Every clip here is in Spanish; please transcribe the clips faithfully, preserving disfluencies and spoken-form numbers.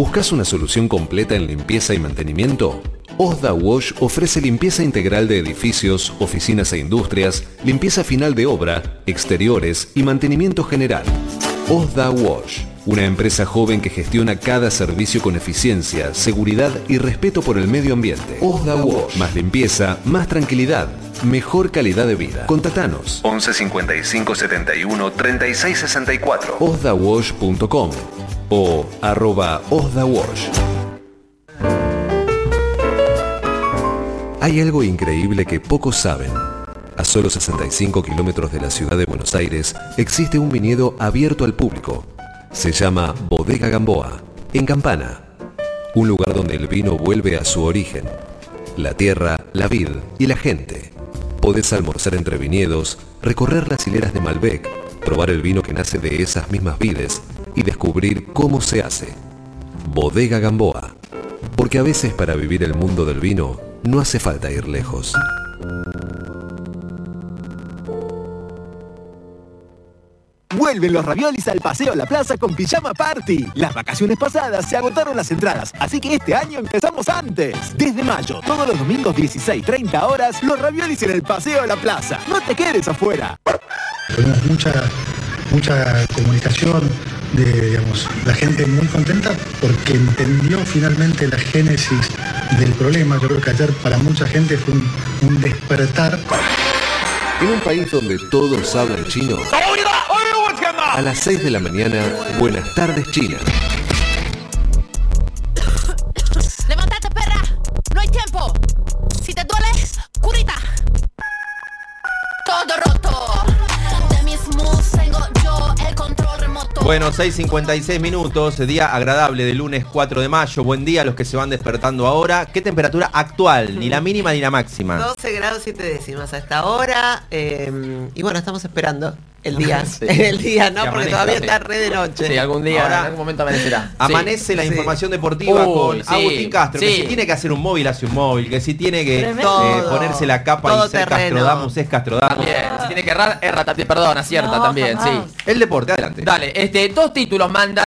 ¿Buscas una solución completa en limpieza y mantenimiento? Osda Wash ofrece limpieza integral de edificios, oficinas e industrias, limpieza final de obra, exteriores y mantenimiento general. Osda Wash, una empresa joven que gestiona cada servicio con eficiencia, seguridad y respeto por el medio ambiente. Osda Wash, más limpieza, más tranquilidad, mejor calidad de vida. Contactanos once cincuenta y cinco setenta y uno treinta y seis sesenta y cuatro, osda wash punto com o arroba osdawash. Hay algo increíble que pocos saben. A solo sesenta y cinco kilómetros de la ciudad de Buenos Aires existe un viñedo abierto al público. Se llama Bodega Gamboa, en Campana. Un lugar donde el vino vuelve a su origen. La tierra, la vid y la gente. Podés almorzar entre viñedos, recorrer las hileras de Malbec, probar el vino que nace de esas mismas vides y descubrir cómo se hace. Bodega Gamboa. Porque a veces para vivir el mundo del vino no hace falta ir lejos. Vuelven los raviolis al Paseo La Plaza con Pijama Party. Las vacaciones pasadas se agotaron las entradas, así que este año empezamos antes. Desde mayo, todos los domingos dieciséis treinta horas, los raviolis en el Paseo La Plaza. No te quedes afuera. Tenemos mucha, mucha comunicación de, digamos, la gente muy contenta porque entendió finalmente la génesis del problema. Yo creo que ayer para mucha gente fue un, un despertar. En un país donde todos hablan chino, a las seis de la mañana, Buenas tardes China. ¡Levántate, perra! ¡No hay tiempo! Si te duele, curita. Todo roto. De mis moves tengo yo el control remoto. Bueno, seis cincuenta y seis minutos, día agradable de lunes cuatro de mayo. Buen día a los que se van despertando ahora. ¿Qué temperatura actual? Ni la mínima ni la máxima. doce grados siete décimas a esta hora. Eh, y bueno, estamos esperando el día. Sí. El día, ¿no? Que Porque amanezca, todavía sí. está re de noche. Sí, algún día, Ahora, en algún momento amanecerá. Amanece Sí. la Sí. información deportiva Uy, con sí. Agustín Castro, que Sí. si tiene que hacer un móvil, hace un móvil, que si tiene que eh, Todo. ponerse la capa Todo y ser terreno. Castrodamus, es Castrodamus. También, si tiene que errar, erra también, perdón, acierta No, también, jamás. sí. El deporte, adelante. Dale, este, dos títulos manda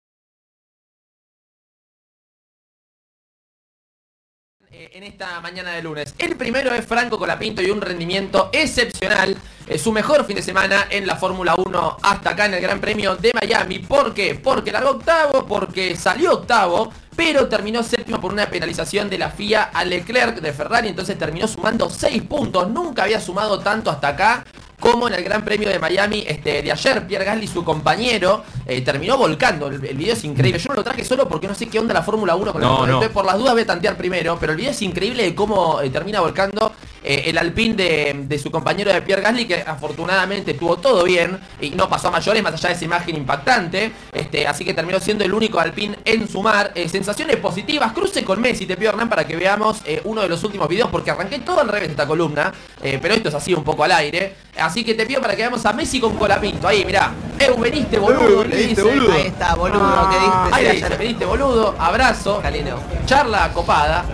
en esta mañana de lunes. El primero es Franco Colapinto y un rendimiento excepcional. Es su mejor fin de semana en la Fórmula uno hasta acá en el Gran Premio de Miami. ¿Por qué? Porque largó octavo, porque salió octavo, pero terminó séptimo por una penalización de la F I A a Leclerc de Ferrari. Entonces terminó sumando seis puntos. Nunca había sumado tanto hasta acá como en el Gran Premio de Miami este, de ayer. Pierre Gasly, su compañero, eh, terminó volcando. El, el video es increíble. Yo no lo traje solo porque no sé qué onda la Fórmula uno con No, el no. Entonces, por las dudas voy a tantear primero, pero el video es increíble de cómo eh, termina volcando eh, el Alpine de, de su compañero de Pierre Gasly, que afortunadamente estuvo todo bien y no pasó a mayores más allá de esa imagen impactante. Este, así que terminó siendo el único Alpine en sumar. Eh, sensaciones positivas. Cruce con Messi, te pido, Hernán, para que veamos eh, uno de los últimos videos, porque arranqué todo al revés de esta columna, eh, pero esto es así un poco al aire. Así que te pido para que veamos a Messi con Colapinto. Ahí, mirá. Eu, veniste, boludo. Le dice. Ahí está, boludo, que dijiste. Ahí sí, le dice, ayer. veniste, boludo. Abrazo. Galeno. Charla copada.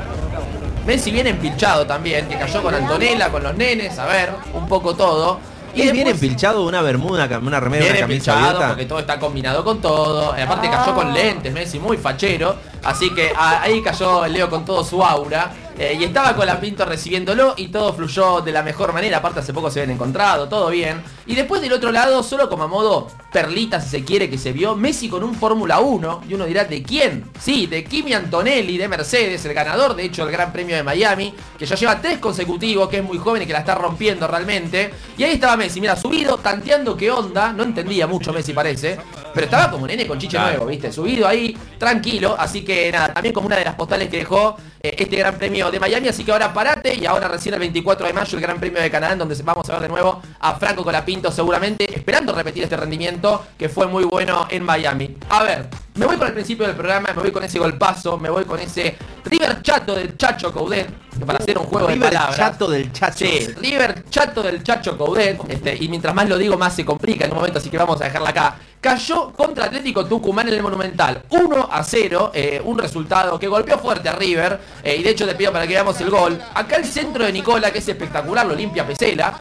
Messi bien empilchado también, que cayó con Antonella, con los nenes, a ver, un poco todo. Y es bien empilchado de una bermuda, una remera, Bien una camisa empilchado, abierta. porque todo está combinado con todo. Aparte cayó con lentes, Messi, muy fachero. Así que a- ahí cayó Leo con todo su aura. Eh, y estaba Colapinto recibiéndolo y todo fluyó de la mejor manera. Aparte hace poco se habían encontrado, todo bien. Y después del otro lado, solo como a modo perlita si se quiere, que se vio Messi con un Fórmula uno. Y uno dirá, ¿de quién? Sí, de Kimi Antonelli de Mercedes, el ganador de hecho del Gran Premio de Miami, que ya lleva tres consecutivos, que es muy joven y que la está rompiendo realmente. Y ahí estaba Messi, mira, subido, tanteando qué onda. No entendía mucho Messi, parece, pero estaba como nene con chiche Claro. nuevo, ¿viste? Subido ahí, tranquilo. Así que nada, también como una de las postales que dejó eh, este Gran Premio de Miami. Así que ahora parate, y ahora recién el veinticuatro de mayo el Gran Premio de Canadá, en donde vamos a ver de nuevo a Franco Colapinto seguramente, esperando repetir este rendimiento que fue muy bueno en Miami. A ver, me voy con el principio del programa, me voy con ese golpazo, me voy con ese River Chato del Chacho Coudet, que para hacer un juego River de palabras. Chato del Chacho. Sí, River Chato del Chacho Coudet, este, y mientras más lo digo más se complica en un momento, así que vamos a dejarla acá. Cayó contra Atlético Tucumán en el Monumental, uno a cero, eh, un resultado que golpeó fuerte a River, eh, y de hecho te pido para que veamos el gol. Acá el centro de Nicola, que es espectacular, lo limpia Pesela.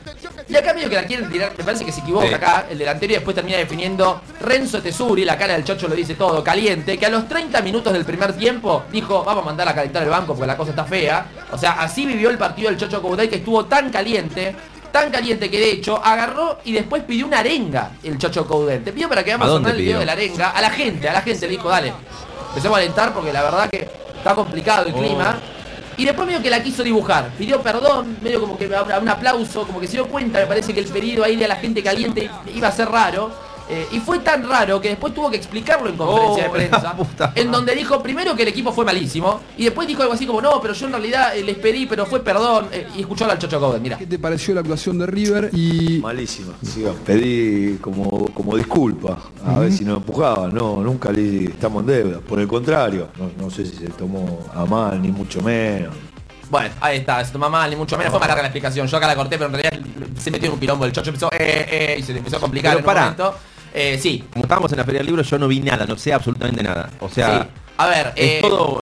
Y acá medio que la quieren tirar, me parece que se equivoca sí. acá, el delantero, y después termina definiendo Renzo Tesuri, la cara del Chocho lo dice todo, caliente, que a los treinta minutos del primer tiempo dijo, vamos a mandar a calentar el banco porque la cosa está fea. O sea, así vivió el partido del Chocho Coudet, que estuvo tan caliente, tan caliente que de hecho agarró y después pidió una arenga el Chocho Coudet. Te pido para que veamos sonar el video de la arenga. A la gente, a la gente le dijo, dale, empecemos a alentar porque la verdad que está complicado el oh. clima. Y después medio que la quiso dibujar, pidió perdón, medio como que un aplauso, como que se dio cuenta, me parece que el pedido ahí de la gente caliente iba a ser raro. Eh, y fue tan raro que después tuvo que explicarlo en conferencia oh, de prensa, en donde dijo primero que el equipo fue malísimo, y después dijo algo así como, no, pero yo en realidad eh, les pedí, pero fue perdón, eh, y escuchó al Chocho Coudet, mira. ¿Qué te pareció la actuación de River? Y malísima, sí, pedí como, como disculpa, a uh-huh. ver si nos empujaban, no, nunca le estamos en deuda, por el contrario, no, no sé si se tomó a mal, ni mucho menos. Bueno, ahí está, se toma mal, ni mucho menos, fue más larga la explicación, yo acá la corté, pero en realidad se metió en un quilombo, el Chocho empezó, eh, eh, y se le empezó a complicar pero en para. un momento. Eh, sí. Como estábamos en la Feria del Libro, yo no vi nada, no sé absolutamente nada. O sea, sí. A ver, es eh, todo.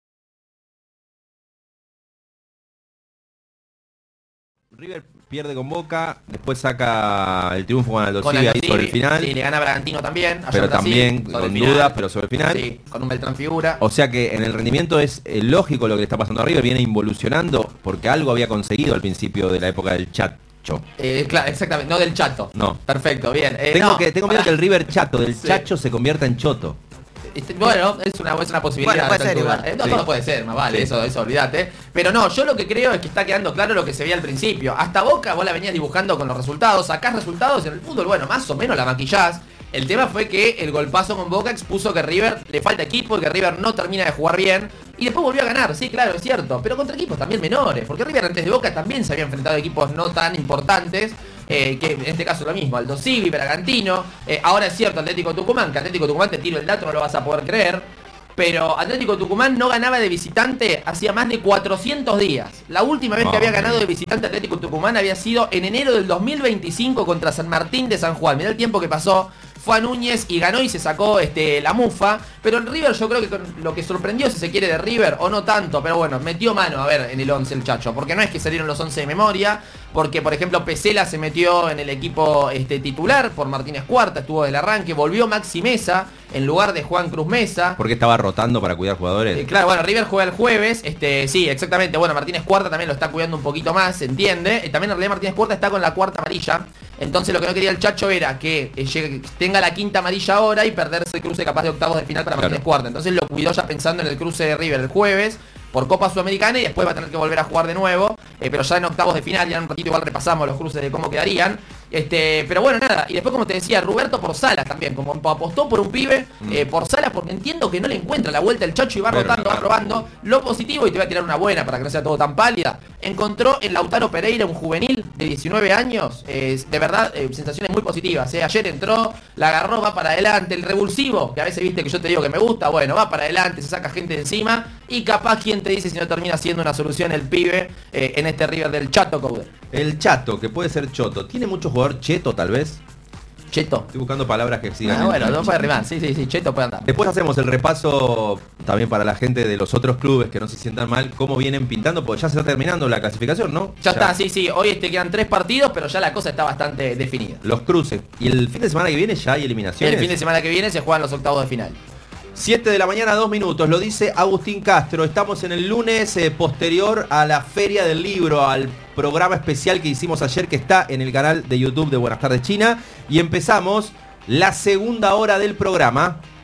River pierde con Boca, después saca el triunfo con Aldo Civi ahí sobre el final. Sí, le gana a Bragantino también. Pero también con dudas, pero sobre el final. Sí, con un Beltrán figura. O sea que en el rendimiento es eh, lógico lo que le está pasando a River, viene involucionando porque algo había conseguido al principio de la época del chat. Eh, claro, exactamente, no del chato. No. Perfecto, bien. Eh, tengo no, que tengo miedo para... que el River chato del sí. chacho se convierta en choto. Este, bueno, es una, es una posibilidad. Bueno, puede ser igual. Eh, no, sí. todo puede ser, más vale, sí. eso, eso olvídate. Pero no, yo lo que creo es que está quedando claro lo que se veía al principio. Hasta Boca vos la venías dibujando con los resultados, sacás resultados y en el fútbol, bueno, más o menos la maquillás. El tema fue que el golpazo con Boca expuso que River le falta equipo y que River no termina de jugar bien. Y después volvió a ganar, sí, claro, es cierto. Pero contra equipos también menores. Porque River antes de Boca también se había enfrentado a equipos no tan importantes. Eh, que en este caso lo mismo, Aldo Civi, Bragantino. Eh, ahora es cierto, Atlético Tucumán, que Atlético Tucumán, te tiro el dato, no lo vas a poder creer. Pero Atlético Tucumán no ganaba de visitante hacía más de cuatrocientos días. La última vez que había ganado de visitante Atlético Tucumán había sido en enero del dos mil veinticinco contra San Martín de San Juan. Mirá el tiempo que pasó. Fue a Núñez y ganó y se sacó este, la mufa. Pero en River yo creo que con lo que sorprendió, si se quiere, de River, o no tanto, pero bueno, metió mano, a ver, en el once el Chacho. Porque no es que salieron los once de memoria. Porque, por ejemplo, Pesela se metió en el equipo este, titular por Martínez Cuarta, estuvo del arranque. Volvió Maxi Mesa en lugar de Juan Cruz Mesa. Porque estaba rotando para cuidar jugadores. Eh, claro, bueno, River juega el jueves. Este, sí, exactamente. Bueno, Martínez Cuarta también lo está cuidando un poquito más, ¿se entiende? Eh, también en realidad Martínez Cuarta está con la cuarta amarilla. Entonces lo que no quería el Chacho era que eh, llegue, tenga la quinta amarilla ahora y perderse el cruce capaz de octavos de final para Martínez claro. Cuarta. Entonces lo cuidó ya pensando en el cruce de River el jueves por Copa Sudamericana y después va a tener que volver a jugar de nuevo, eh, pero ya en octavos de final, ya en un ratito igual repasamos los cruces de cómo quedarían. Este, pero bueno, nada, y después como te decía, Roberto por Salas también, como apostó por un pibe, mm. eh, por Salas, porque entiendo que no le encuentra la vuelta el Chacho y va rotando, va probando. Lo positivo, y te voy a tirar una buena para que no sea todo tan pálida, encontró en Lautaro Pereira un juvenil de diecinueve años, eh, de verdad, eh, sensaciones muy positivas. Eh. Ayer entró, la agarró, va para adelante, el revulsivo, que a veces viste que yo te digo que me gusta, bueno, va para adelante, se saca gente de encima, y capaz quien te dice si no termina siendo una solución el pibe eh, en este River del Chato Coudet. El Chato, que puede ser choto, ¿tiene mucho jugador cheto tal vez? Cheto. Estoy buscando palabras que sigan. Ah, bueno, no puede rimar. Sí, sí, sí, cheto puede andar. Después hacemos el repaso también para la gente de los otros clubes que no se sientan mal, cómo vienen pintando, porque ya se está terminando la clasificación, ¿no? Ya, ya. está, sí, sí. Hoy este quedan tres partidos, pero ya la cosa está bastante definida. Los cruces. ¿Y el fin de semana que viene ya hay eliminaciones? El fin de semana que viene se juegan los octavos de final. siete de la mañana, dos minutos, lo dice Agustín Castro. Estamos en el lunes eh, posterior a la Feria del Libro, al programa especial que hicimos ayer, que está en el canal de YouTube de Buenas Tardes China. Y empezamos la segunda hora del programa